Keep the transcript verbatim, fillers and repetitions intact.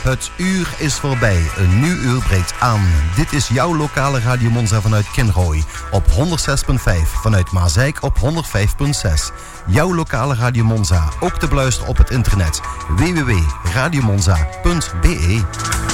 Het uur is voorbij. Een nieuw uur breekt aan. Dit is jouw lokale Radio Monza vanuit Kinrooi op honderd zes komma vijf. Vanuit Maasijk op honderd vijf komma zes. Jouw lokale Radio Monza. Ook te beluisteren op het internet. w w w punt radio monza punt b e